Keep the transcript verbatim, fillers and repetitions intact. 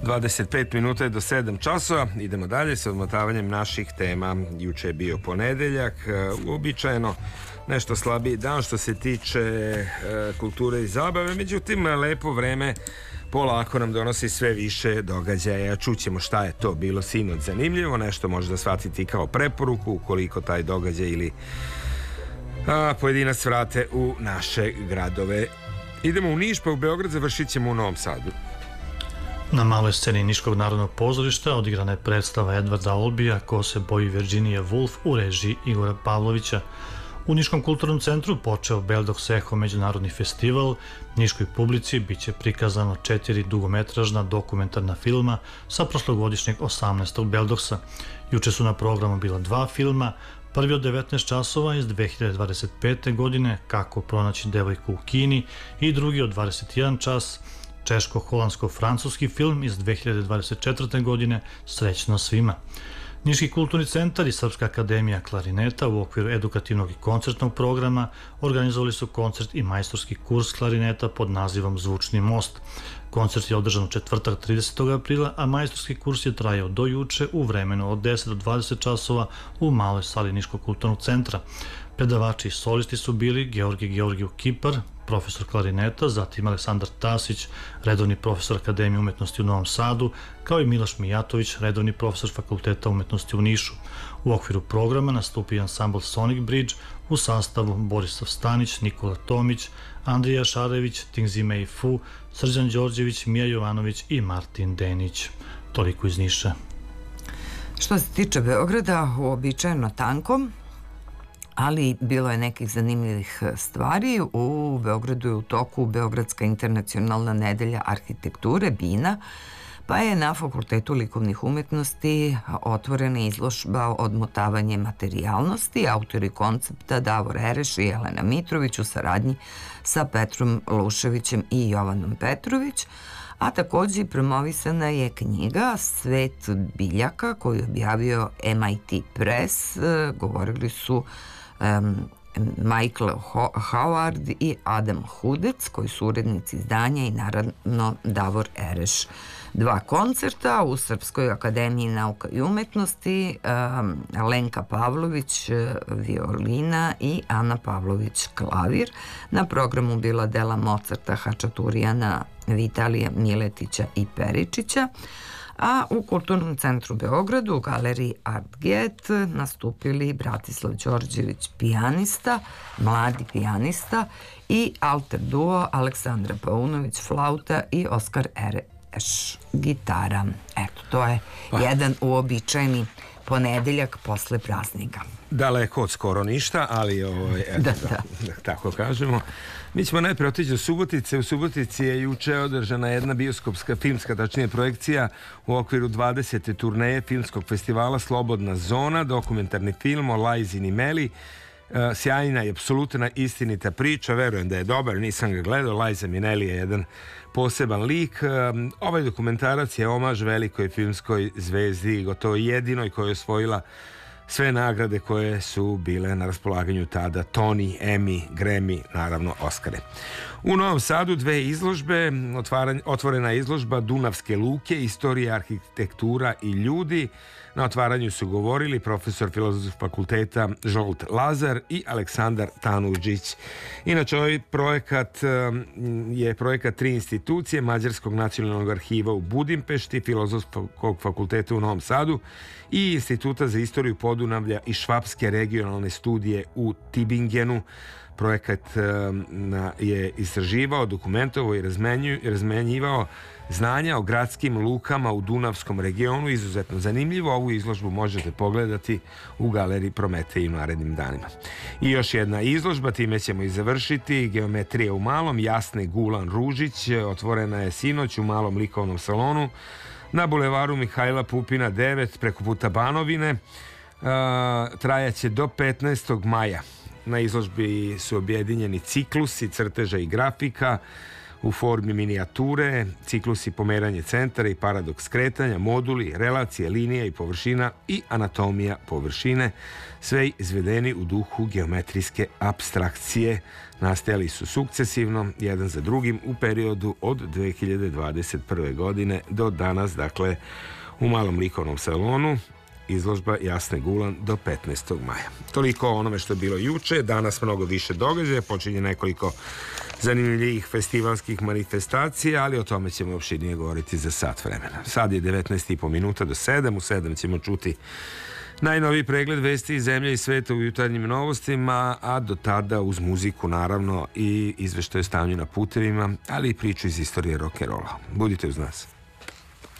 dvadeset pet minuta je do sedam časova. Idemo dalje sa odmotavanjem naših tema. Juče je bio ponedeljak, uobičajeno nešto slabiji dan što se tiče e, kulture i zabave, međutim lepo vreme polako nam donosi sve više događaja. Čućemo šta je to bilo sinoć zanimljivo, nešto možda shvatiti kao preporuku ukoliko taj događaj ili a, pojedinac vrate u naše gradove. Idemo u Niš, pa u Beograd, završit ćemo u Novom Sadu. Na maloj sceni Niškog narodnog pozorišta odigrana je predstava Edvarda Olbija Ko se boji Virginia Woolf u režiji Igora Pavlovića. U Niškom kulturnom centru počeo Beldox Eho međunarodni festival. Niškoj publici biće prikazano četiri dugometražna dokumentarna filma sa prošlogodišnjeg osamnaestog Beldoxa. Juče su na programu bila dva filma, prvi od devetnaest časova iz dve hiljade dvadeset pete. godine Kako pronaći devojku u Kini i drugi od dvadeset jedan čas češko-holandsko-francuski film iz dve hiljade dvadeset četvrte. godine Srećno svima. Niški kulturni centar i Srpska akademija klarineta u okviru edukativnog i koncertnog programa organizovali su koncert i majstorski kurs klarineta pod nazivom Zvučni most. Koncert je održan u četvrtak tridesetog aprila, a majstorski kurs je trajao do juče u vremenu od deset do dvadeset časova u maloj sali Niškog kulturnog centra. Predavači i solisti su bili Georgi Georgiju Kipar, profesor klarineta, zatim Aleksandar Tasić, redovni profesor Akademije umetnosti u Novom Sadu, kao i Miloš Mijatović, redovni profesor Fakulteta umetnosti u Nišu. U okviru programa nastupio ansambl Sonic Bridge u sastavu Borislav Stanić, Nikola Tomić, Andrija Šarević, Tingzime Fu, Srđan Đorđević, Mija Jovanović i Martin Denić. Toliko iz Niša. Što se tiče Beograda, uobičajeno tanko, ali bilo je nekih zanimljivih stvari. U Beogradu je u toku Beogradska internacionalna nedelja arhitekture, BINA, pa je na Fakultetu likovnih umetnosti otvorena izložba Odmotavanje materijalnosti. Autori koncepta Davor Ereš i Jelena Mitrović u saradnji sa Petrom Luševićem i Jovanom Petrović, a takođe promovisana je knjiga Svet biljaka koju je objavio M I T Press. Govorili su um, Michael Howard i Adam Hudec, koji su urednici izdanja, i naravno Davor Ereš. Dva koncerta u Srpskoj akademiji nauka i umetnosti, um, Lenka Pavlović violina i Ana Pavlović klavir. Na programu bila dela Mozarta, Hačaturijana, Vitalija Miletića i Peričića. A u Kulturnom centru Beogradu u galeriji Artget nastupili Bratislav Đorđević, pijanista, mladi pijanista, i alter duo Aleksandra Paunović, flauta, i Oskar Ereš, gitara. Eto, to je pa jedan uobičajeni ponedeljak posle praznika. Daleko od skoro ništa, ali ovo, eto, da, da. Da, tako kažemo. Mi ćemo najprije otići do Subotice. U Subotici je juče održana jedna bioskopska filmska, tačnije projekcija u okviru dvadesete turneje filmskog festivala Slobodna zona, dokumentarni film o Lajzi Nimeli. E, sjajna i apsolutna istinita priča, verujem da je dobar, nisam ga gledao. Lajza Mineli je jedan poseban lik. E, ovaj dokumentarac je omaž velikoj filmskoj zvezdi, gotovo jedinoj koja je osvojila sve nagrade koje su bile na raspolaganju tada: Tony, Emmy, Grammy, naravno Oscare. U Novom Sadu dve izložbe, otvorena izložba Dunavske luke, istorija, arhitektura i ljudi. Na otvaranju su govorili profesor filozofskog fakulteta Žolt Lazar i Aleksandar Tanuđić. Inače, ovaj projekat je projekat tri institucije: Mađarskog nacionalnog arhiva u Budimpešti, Filozofskog fakulteta u Novom Sadu i Instituta za istoriju Podunavlja i Švapske regionalne studije u Tibingenu. Projekat je istraživao, dokumentovao i razmenjivao znanja o gradskim lukama u Dunavskom regionu. Izuzetno zanimljivo. Ovu izložbu možete pogledati u galeriji Prometej u narednim danima. I još jedna izložba, time ćemo i završiti. Geometrija u malom, Jasne Gulan Ružić, otvorena je sinoć u malom likovnom salonu na bulevaru Mihajla Pupina devet preko puta Banovine. Trajaće do petnaestog maja. Na izložbi su objedinjeni ciklusi crteža i grafika u formi minijature, ciklusi pomeranje centara i paradoks kretanja, moduli, relacije, linija i površina i anatomija površine, sve izvedeni u duhu geometrijske apstrakcije. Nastajali su sukcesivno, jedan za drugim, u periodu od dve hiljade dvadeset prve. godine do danas, dakle, u Malom likovnom salonu, izložba Jasne Gulan do petnaestog maja. Toliko o onome što je bilo juče, danas mnogo više događaja, počinje nekoliko zanimljivih festivalskih manifestacija, ali o tome ćemo opširnije govoriti za sat vremena. Sad je devetnaest i po minuta do sedam, u sedam ćemo čuti najnoviji pregled vesti iz zemlje i sveta u jutarnjim novostima, a do tada uz muziku naravno i izveštaje o stanju na putevima, ali i priču iz istorije rock'n'rolla. Budite uz nas.